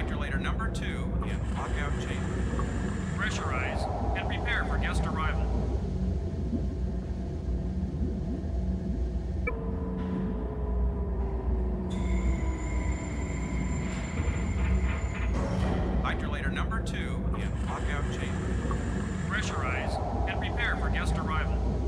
Hydrolator number 2 in lockout chamber. Pressurize and prepare for guest arrival. Hydrolator number 2 in lockout chamber. Pressurize and prepare for guest arrival.